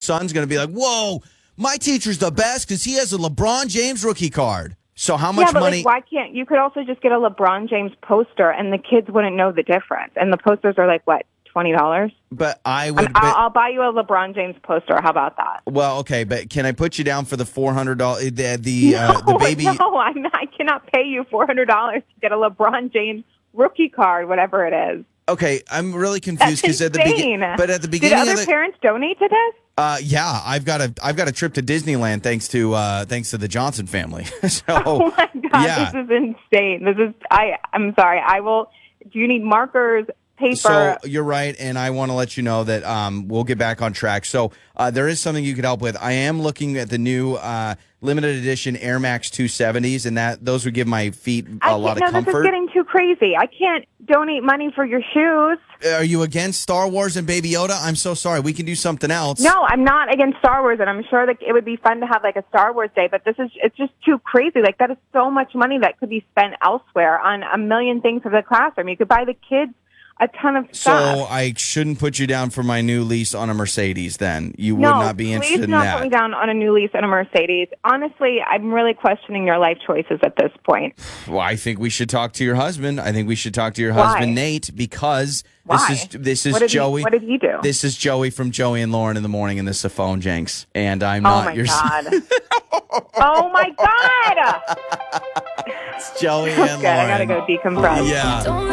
son's going to be like, whoa, my teacher's the best because he has a LeBron James rookie card. So how much money? Like, why can't you could also just get a LeBron James poster and the kids wouldn't know the difference. And the posters are like, what, $20? But I would. I'll buy you a LeBron James poster. How about that? Well, okay, but can I put you down for the $400? The baby. No, I cannot pay you $400 to get a LeBron James rookie card, whatever it is. Okay, I'm really confused because at the beginning. But at the beginning, did other parents donate to this? Yeah, I've got a trip to Disneyland thanks to the Johnson family. So, oh my God, yeah. This is insane. I'm sorry. Do you need markers? Paper. So you're right, and I want to let you know that we'll get back on track. So there is something you could help with. I am looking at the new limited edition Air Max 270s, and those would give my feet a lot of comfort. This is getting too crazy. I can't donate money for your shoes. Are you against Star Wars and Baby Yoda? I'm so sorry. We can do something else. No, I'm not against Star Wars, and I'm sure that it would be fun to have like a Star Wars day, but it's just too crazy. Like, that is so much money that could be spent elsewhere on a million things for the classroom. You could buy the kids a ton of stuff. So I shouldn't put you down for my new lease on a Mercedes then. You would not be interested in that. No, please don't put me down on a new lease on a Mercedes. Honestly, I'm really questioning your life choices at this point. Well, I think we should talk to your husband. I think we should talk to your husband, Nate, because this is Joey. What did he do? This is Joey from Joey and Lauren in the Morning, and this is a phone, Jenks. And I'm not your God. Oh, my God. It's Joey and Lauren. I got to go decompress. Yeah.